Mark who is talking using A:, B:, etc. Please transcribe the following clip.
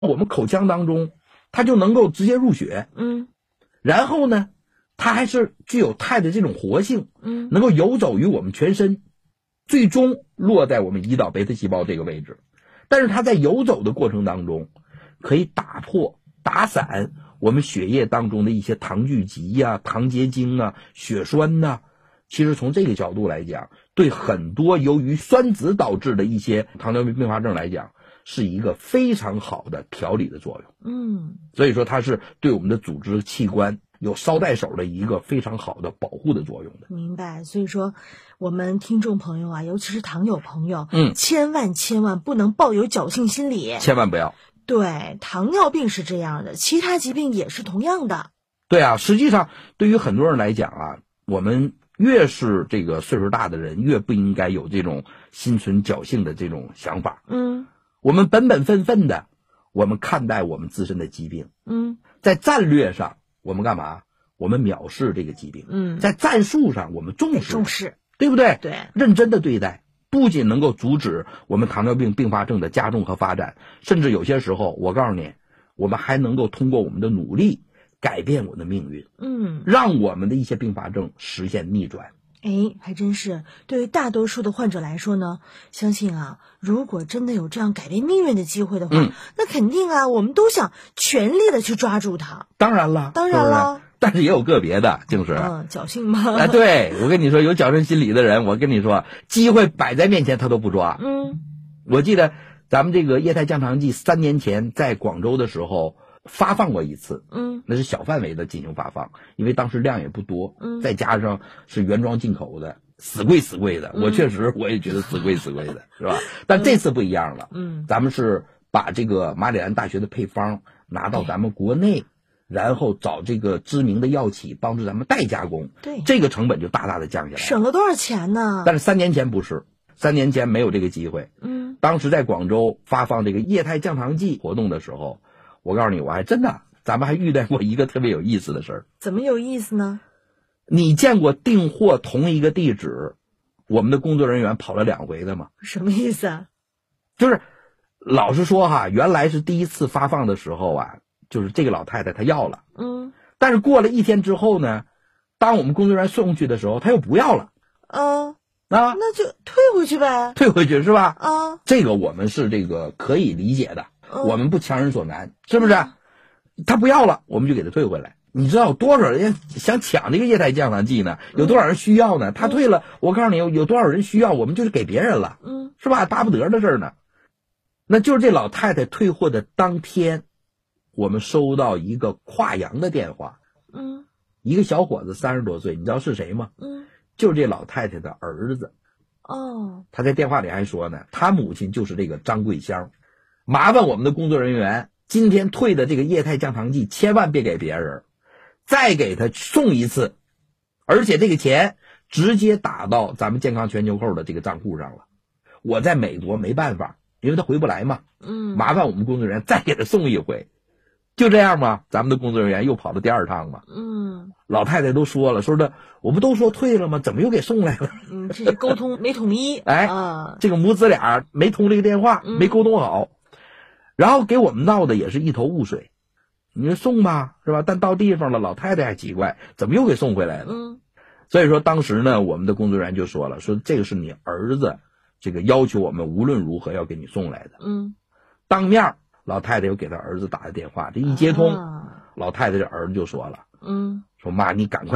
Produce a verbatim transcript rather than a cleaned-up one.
A: 我们口腔当中，它就能够直接入血。
B: 嗯，
A: 然后呢，它还是具有肽的这种活性，
B: 嗯，
A: 能够游走于我们全身，最终落在我们胰岛贝塔细胞这个位置。但是它在游走的过程当中，可以打破、打散我们血液当中的一些糖聚集呀、啊、糖结晶啊、血栓呐、啊。其实从这个角度来讲，对很多由于酸子导致的一些糖尿病并发症来讲，是一个非常好的调理的作用。
B: 嗯，
A: 所以说它是对我们的组织器官有捎带手的一个非常好的保护的作用的。
B: 明白。所以说我们听众朋友啊，尤其是糖友朋友，
A: 嗯，
B: 千万千万不能抱有侥幸心理，
A: 千万不要。
B: 对，糖尿病是这样的，其他疾病也是同样的。
A: 对啊，实际上对于很多人来讲啊，我们越是这个岁数大的人，越不应该有这种心存侥幸的这种想法。
B: 嗯，
A: 我们本本分分的，我们看待我们自身的疾病。
B: 嗯，
A: 在战略上，我们干嘛？我们藐视这个疾病。
B: 嗯，
A: 在战术上，我们重视，
B: 重视，
A: 对不对？
B: 对，
A: 认真的对待，不仅能够阻止我们糖尿病并发症的加重和发展，甚至有些时候，我告诉你，我们还能够通过我们的努力改变我们的命运，
B: 嗯，
A: 让我们的一些并发症实现逆转。
B: 哎，还真是。对于大多数的患者来说呢，相信啊，如果真的有这样改变命运的机会的话，
A: 嗯，
B: 那肯定啊，我们都想全力的去抓住它。
A: 当然了，
B: 当然了，
A: 是不是？但是也有个别的，就是
B: 嗯，侥幸嘛。
A: 哎，对，我跟你说，有侥幸心理的人，我跟你说，机会摆在面前他都不抓。
B: 嗯，
A: 我记得咱们这个液态降糖剂三年前在广州的时候发放过一次，
B: 嗯，
A: 那是小范围的进行发放，因为当时量也不多，
B: 嗯，
A: 再加上是原装进口的，死贵死贵的，
B: 嗯，
A: 我确实我也觉得死贵死贵的，是吧？但这次不一样了，
B: 嗯，
A: 咱们是把这个马里兰大学的配方拿到咱们国内，然后找这个知名的药企帮助咱们代加工，
B: 对，
A: 这个成本就大大的降下来了，
B: 省了多少钱呢？
A: 但是三年前不是，三年前没有这个机会，
B: 嗯，
A: 当时在广州发放这个液态降糖剂活动的时候，我告诉你，我还真的，咱们还遇到过一个特别有意思的事儿。
B: 怎么有意思呢？
A: 你见过订货同一个地址，我们的工作人员跑了两回的吗？
B: 什么意思啊？
A: 就是老实说哈，原来是第一次发放的时候啊，就是这个老太太她要了，
B: 嗯，
A: 但是过了一天之后呢，当我们工作人员送去的时候，她又不要了，
B: 嗯，
A: 啊，
B: 那就退回去呗，
A: 退回去是吧？
B: 啊，
A: 这个我们是这个可以理解的，
B: 嗯，
A: 我们不强人所难，是不是？他不要了，我们就给他退回来。你知道有多少人想抢这个液态降糖剂呢？有多少人需要呢？他退了，我告诉你，有有多少人需要，我们就是给别人了，
B: 嗯，
A: 是吧？巴不得的事儿呢。那就是这老太太退货的当天，我们收到一个跨洋的电话，
B: 嗯，
A: 一个小伙子三十多岁，你知道是谁吗？
B: 嗯，
A: 就是这老太太的儿子。
B: 哦，
A: 他在电话里还说呢，他母亲就是这个张桂香，麻烦我们的工作人员今天退的这个液态降糖剂千万别给别人，再给他送一次，而且这个钱直接打到咱们健康全球扣的这个账户上了。我在美国没办法，因为他回不来嘛，
B: 嗯，
A: 麻烦我们工作人员再给他送一回，就这样吗？咱们的工作人员又跑了第二趟嘛，
B: 嗯，
A: 老太太都说了，说的我不都说退了吗？怎么又给送来了？
B: 嗯，这是沟通没统一，
A: 哎，
B: 啊，
A: 这个母子俩没通这个电话，没沟通好，然后给我们闹的也是一头雾水。你说送吧，是吧？但到地方了，老太太还奇怪，怎么又给送回来了？
B: 嗯，
A: 所以说当时呢，我们的工作人员就说了，说这个是你儿子，这个要求我们无论如何要给你送来的。
B: 嗯，
A: 当面老太太又给他儿子打的电话，这一接通，
B: 啊，
A: 老太太这儿子就说了，
B: 嗯，
A: 说妈，你赶快